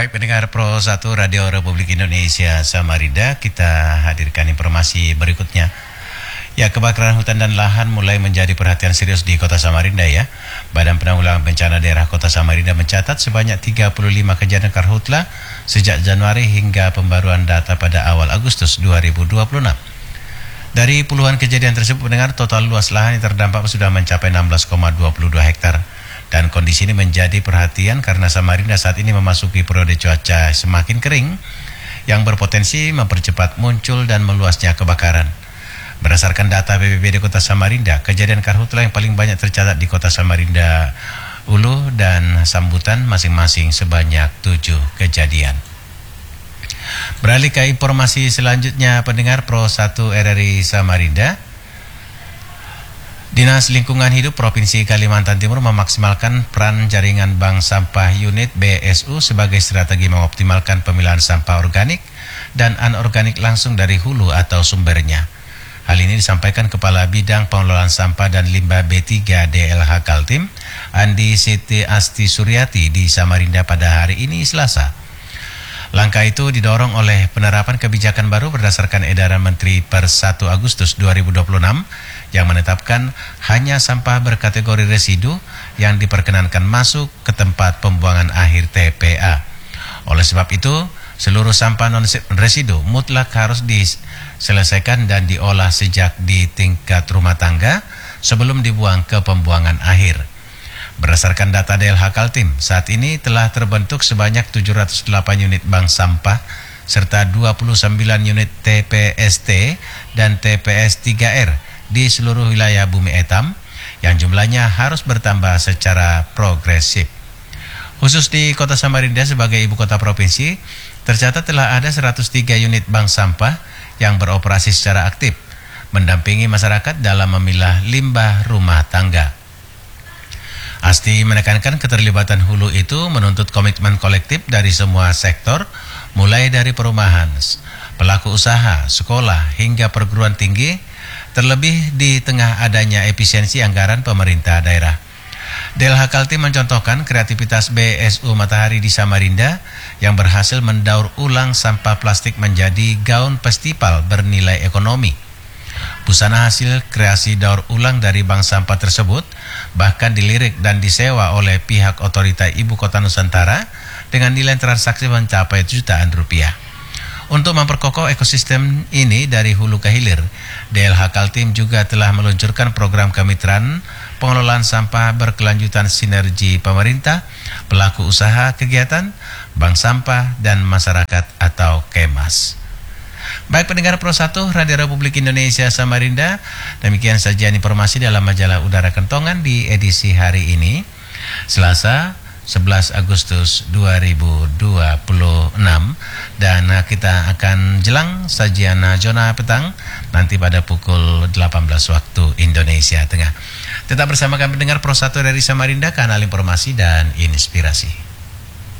Baik pendengar Pro 1 Radio Republik Indonesia Samarinda, kita hadirkan informasi berikutnya. Ya, kebakaran hutan dan lahan mulai menjadi perhatian serius di Kota Samarinda ya. Badan Penanggulangan Bencana Daerah Kota Samarinda mencatat sebanyak 35 kejadian karhutla sejak Januari hingga pembaruan data pada awal Agustus 2026. Dari puluhan kejadian tersebut, pendengar, total luas lahan yang terdampak sudah mencapai 16,22 hektar. Dan kondisi ini menjadi perhatian karena Samarinda saat ini memasuki periode cuaca semakin kering yang berpotensi mempercepat muncul dan meluasnya kebakaran. Berdasarkan data BPBD Kota Samarinda, kejadian karhutla yang paling banyak tercatat di Kota Samarinda, Ulu dan Sambutan masing-masing sebanyak 7 kejadian. Beralih ke informasi selanjutnya, pendengar Pro 1 RRI Samarinda. Dinas Lingkungan Hidup Provinsi Kalimantan Timur memaksimalkan peran jaringan bank sampah unit BSU sebagai strategi mengoptimalkan pemilahan sampah organik dan anorganik langsung dari hulu atau sumbernya. Hal ini disampaikan Kepala Bidang Pengelolaan Sampah dan Limbah B3 DLH Kaltim, Andi Siti Asti Suryati di Samarinda pada hari ini Selasa. Langkah itu didorong oleh penerapan kebijakan baru berdasarkan edaran Menteri per 1 Agustus 2026 yang menetapkan hanya sampah berkategori residu yang diperkenankan masuk ke tempat pembuangan akhir TPA. Oleh sebab itu, seluruh sampah non-residu mutlak harus diselesaikan dan diolah sejak di tingkat rumah tangga sebelum dibuang ke pembuangan akhir. Berdasarkan data DLH Kaltim, saat ini telah terbentuk sebanyak 708 unit bank sampah serta 29 unit TPST dan TPS 3R di seluruh wilayah Bumi Etam yang jumlahnya harus bertambah secara progresif. Khusus di Kota Samarinda sebagai ibu kota provinsi, tercatat telah ada 103 unit bank sampah yang beroperasi secara aktif, mendampingi masyarakat dalam memilah limbah rumah tangga. Asti menekankan keterlibatan hulu itu menuntut komitmen kolektif dari semua sektor, mulai dari perumahan, pelaku usaha, sekolah, hingga perguruan tinggi, terlebih di tengah adanya efisiensi anggaran pemerintah daerah. DLH Kaltim mencontohkan kreativitas BSU Matahari di Samarinda yang berhasil mendaur ulang sampah plastik menjadi gaun festival bernilai ekonomi. Busana hasil kreasi daur ulang dari bank sampah tersebut bahkan dilirik dan disewa oleh pihak otorita Ibu Kota Nusantara dengan nilai transaksi mencapai jutaan rupiah. Untuk memperkokoh ekosistem ini dari hulu ke hilir, DLH Kaltim juga telah meluncurkan program kemitraan pengelolaan sampah berkelanjutan sinergi pemerintah, pelaku usaha kegiatan, bank sampah, dan masyarakat atau KEMAS. Baik pendengar Pro 1 Radio Republik Indonesia Samarinda, demikian saja informasi dalam majalah Udara Kentongan di edisi hari ini, Selasa 11 Agustus 2026, dan kita akan jelang sajian zona petang nanti pada pukul 18 waktu Indonesia Tengah. Tetap bersama kami pendengar Pro 1 dari Samarinda, kanal informasi dan inspirasi.